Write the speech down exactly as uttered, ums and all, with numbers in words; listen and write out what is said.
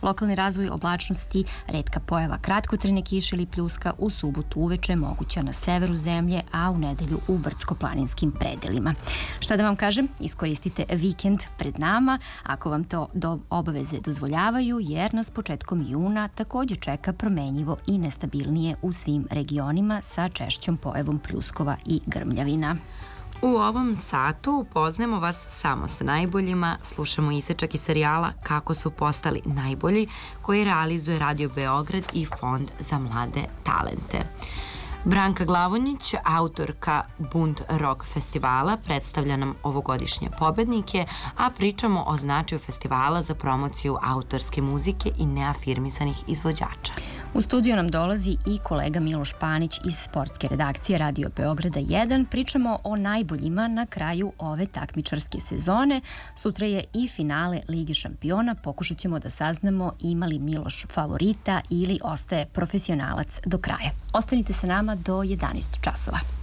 Lokalni razvoj oblačnosti, retka pojava kratkotrajne kiše ili pljuska, u subotu uveče moguća na severu zemlje, a u nedelju u brdsko-planinskim predelima. Šta da vam kažem, iskoristite vikend pred nama, ako vam to do obaveze dozvoljavaju, jer nas početkom juna također čeka promenjivo i nestabilnije u svim regionima sa češćom pojavom pljuskova i grmljavina. U ovom satu upoznajemo vas samo sa najboljima, slušamo isečak iz serijala Kako su postali najbolji, koji realizuje Radio Beograd i Fond za mlade talente. Branka Glavonjić, autorka Bunt Rock festivala, predstavlja nam ovogodišnje pobednike, a pričamo o značaju festivala za promociju autorske muzike i neafirmisanih izvođača. U studiju nam dolazi i kolega Miloš Panić iz sportske redakcije Radio Beograda jedan. Pričamo o najboljima na kraju ove takmičarske sezone. Sutra je i finale Lige šampiona. Pokušat ćemo da saznamo ima li Miloš favorita ili ostaje profesionalac do kraja. Ostanite sa nama do jedanaest časova.